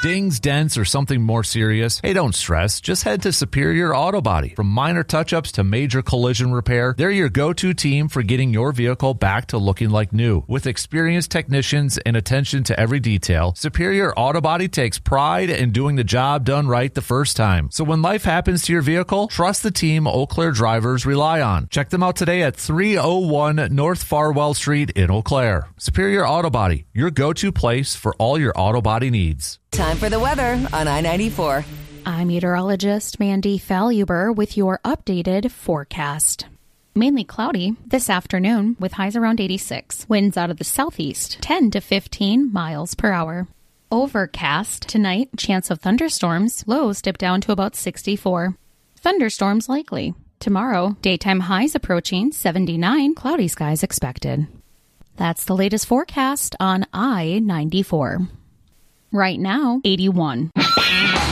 Dings, dents, or something more serious? Hey, don't stress. Just head to Superior Auto Body. From minor touch-ups to major collision repair, they're your go-to team for getting your vehicle back to looking like new. With experienced technicians and attention to every detail, Superior Auto Body takes pride in doing the job done right the first time. So when life happens to your vehicle, trust the team Eau Claire drivers rely on. Check them out today at 301 North Farwell Street in Eau Claire. Superior Auto Body, your go-to place for all your auto body needs. Time for the weather on I-94. I'm meteorologist Mandy Faluber with your updated forecast. Mainly cloudy this afternoon with highs around 86. Winds out of the southeast, 10 to 15 miles per hour. Overcast tonight, chance of thunderstorms. Lows dip down to about 64. Thunderstorms likely. Tomorrow, daytime highs approaching 79. Cloudy skies expected. That's the latest forecast on I-94. Right now, 81.